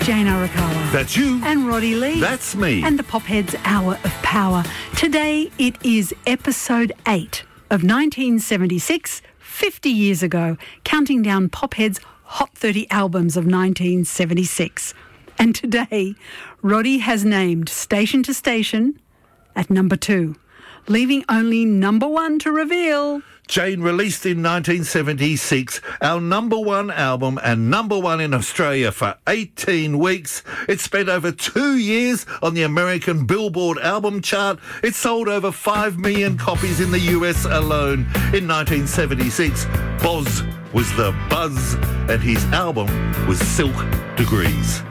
Jane Arakawa. That's you. And Roddy Lee. That's me. And the Popheads Hour of Power. Today it is episode 8 of 1976, 50 years ago, counting down Popheads' Hot 30 albums of 1976. And today, Roddy has named Station to Station at number 2, leaving only number 1 to reveal. Jane, released in 1976, our number 1 album and number 1 in Australia for 18 weeks. It spent over 2 years on the American Billboard album chart. It sold over 5 million copies in the US alone. In 1976, Boz was the buzz and his album was Silk Degrees.